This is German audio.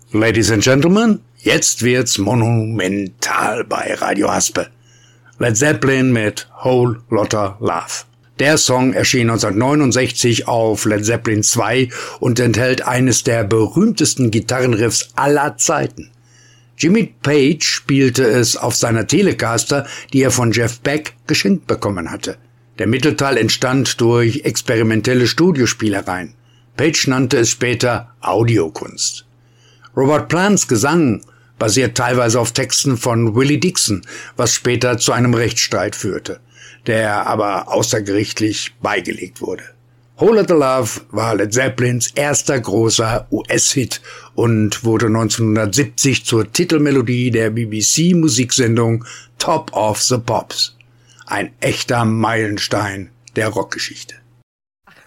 Ladies and Gentlemen, jetzt wird's monumental bei Radio Haspe. Led Zeppelin mit Whole Lotta Love. Der Song erschien 1969 auf Led Zeppelin 2 und enthält eines der berühmtesten Gitarrenriffs aller Zeiten. Jimmy Page spielte es auf seiner Telecaster, die er von Jeff Beck geschenkt bekommen hatte. Der Mittelteil entstand durch experimentelle Studiospielereien. Page nannte es später Audiokunst. Robert Plants Gesang basiert teilweise auf Texten von Willie Dixon, was später zu einem Rechtsstreit führte, der aber außergerichtlich beigelegt wurde. Whole Lotta Love war Led Zeppelins erster großer US-Hit und wurde 1970 zur Titelmelodie der BBC-Musiksendung Top of the Pops. Ein echter Meilenstein der Rockgeschichte.